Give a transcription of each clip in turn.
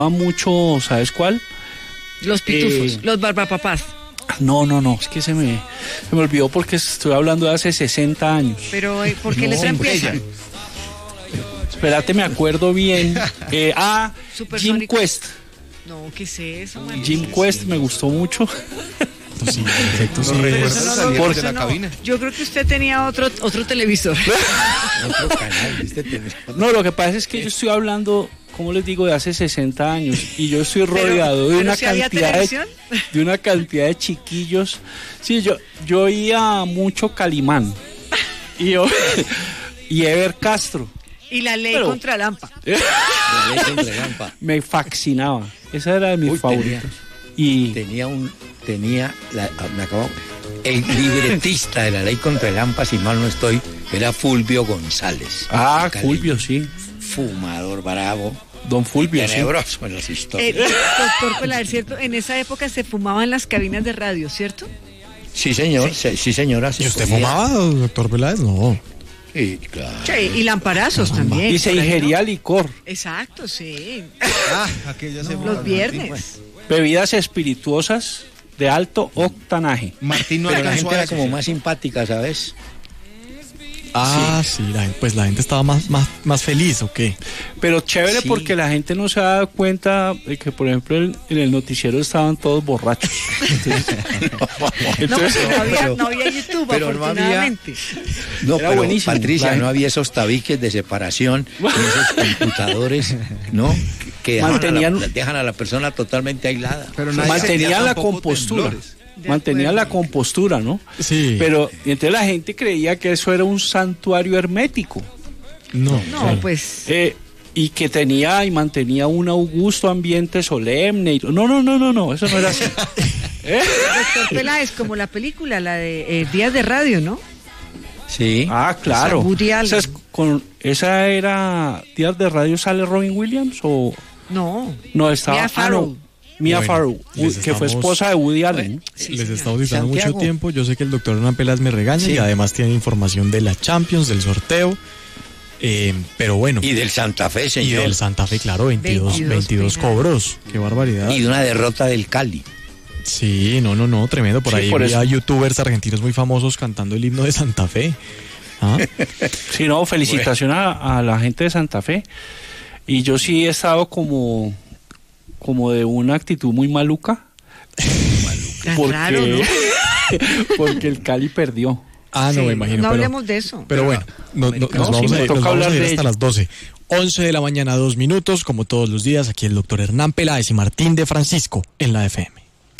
mucho, ¿sabes cuál? Los pitufos, los barbapapás. No, es que se me olvidó porque estoy hablando de hace 60 años. Pero, ¿por qué letra empieza? Espérate, me acuerdo bien. Jim Quest. No, ¿qué es eso? Jim Quest me gustó mucho. Sí, perfecto. Sí. De la cabina. Yo creo que usted tenía otro televisor. Otro canal. No, lo que pasa es que yo estoy hablando, como les digo, de hace 60 años y yo estoy rodeado de una cantidad de chiquillos. Sí, yo oía mucho Calimán y Ever Castro. Y la ley contra Lampa. La ley contra Lampa. Me fascinaba. Esa era de mis favoritos. El libretista de la ley contra el AMPA, si mal no estoy, era Fulvio González. Fulvio, sí. Fumador bravo. Don Fulvio, tenebroso en las historias. Doctor Peláez, ¿cierto? En esa época se fumaba en las cabinas de radio, ¿cierto? Sí, señor. Sí, señora. ¿Y usted fumaba, doctor Peláez? No. Sí, claro. Y lamparazos también. Y se ingería licor. Exacto, sí. Los viernes. Bebidas espirituosas de alto octanaje. Martín no pero la alcanzó gente a era eso, como sí. más simpática, ¿sabes? Sí, la gente estaba más feliz, ¿o qué? Pero chévere Sí. porque la gente no se da cuenta de que, por ejemplo, en el noticiero estaban todos borrachos. No había YouTube, pero afortunadamente. No, Era pero buenísimo. Patricia, no había esos tabiques de separación, ni esos computadores, ¿no? Que dejan a la persona totalmente aislada. Pero nadie Mantenían sentía la tampoco compostura. temblores. Mantenían la compostura, ¿no? Sí. Pero y entonces la gente creía que eso era un santuario hermético. No, Pues. Y que tenía y mantenía un augusto ambiente solemne. No, eso no era así. Doctor Peláez, como la película, la de Días de Radio, ¿no? Sí. Claro. Woody Allen. Esa era Días de Radio. ¿Sale Robin Williams o no estaba Mia Farrow. Mia Bueno, Farrow, que fue esposa de Woody Allen. les estamos dando mucho Santiago. tiempo. Yo sé que el doctor Hernán Peláez me regaña y además tiene información de la Champions, del sorteo. Pero bueno. Y del Santa Fe, Y señor. del Santa Fe, claro, 22 cobros. Qué barbaridad. Y de una derrota del Cali. Sí, no, tremendo. Por Sí, ahí por había eso. youtubers argentinos muy famosos cantando el himno de Santa Fe. Sí, no, felicitación a la gente de Santa Fe. Y yo sí he estado como de una actitud muy maluca. Tan raro, ¿no? Porque el Cali perdió. No me imagino. No pero, hablemos de eso. Pero bueno, nos vamos me a ir, toca nos vamos hablar a ir de hasta ello. las 12. 11 de la mañana, 2 minutos, como todos los días, aquí el doctor Hernán Peláez y Martín de Francisco en la FM.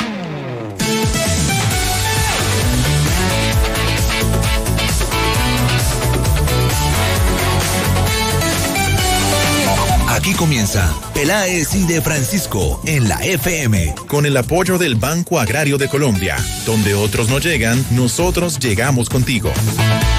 Aquí comienza Peláez y de Francisco en la FM, con el apoyo del Banco Agrario de Colombia, donde otros no llegan, nosotros llegamos contigo.